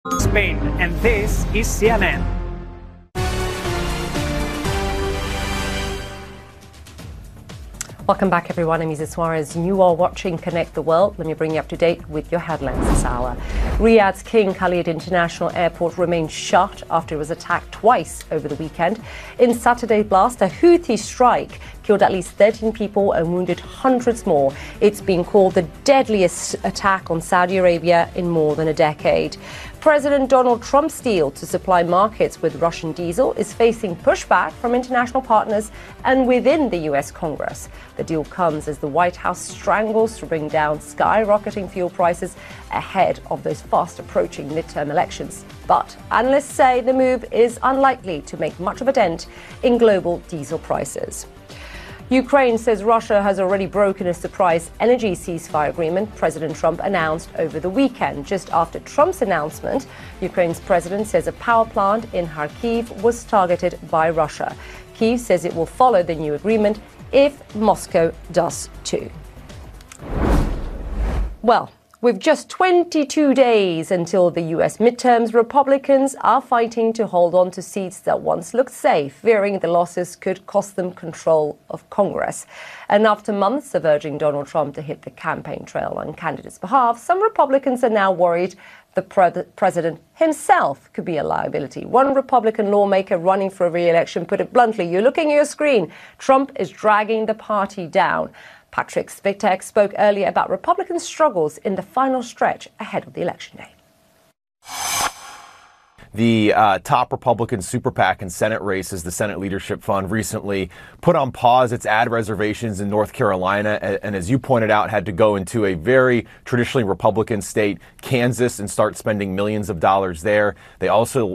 Spain, and this is CNN. Welcome back, everyone. I'm Isa Suarez. You are watching Connect the World. Let me bring you up to date with your headlines this hour. Riyadh's King Khalid International Airport remains shut after it was attacked twice over the weekend. In Saturday's blast, a Houthi strike killed at least 13 people and wounded hundreds more. It's been called the deadliest attack on Saudi Arabia in more than a decade. President Donald Trump's deal to supply markets with Russian diesel is facing pushback from international partners and within the U.S. Congress. The deal comes as the White House strangles to bring down skyrocketing fuel prices ahead of those fast-approaching midterm elections. But analysts say the move is unlikely to make much of a dent in global diesel prices. Ukraine says Russia has already broken a surprise energy ceasefire agreement President Trump announced over the weekend. Just after Trump's announcement, Ukraine's president says a power plant in Kharkiv was targeted by Russia. Kyiv says it will follow the new agreement if Moscow does too. Well, with just 22 days until the U.S. midterms, Republicans are fighting to hold on to seats that once looked safe, fearing the losses could cost them control of Congress. And after months of urging Donald Trump to hit the campaign trail on candidates' behalf, some Republicans are now worried the president himself could be a liability. One Republican lawmaker running for re-election put it bluntly: "You're looking at your screen. Trump is dragging the party down." Patrick Svitek spoke earlier about Republican struggles in the final stretch ahead of the election day. The top Republican super PAC and Senate races, the Senate Leadership Fund, recently put on pause its ad reservations in North Carolina, and as you pointed out, had to go into a very traditionally Republican state, Kansas, and start spending millions of dollars there. They also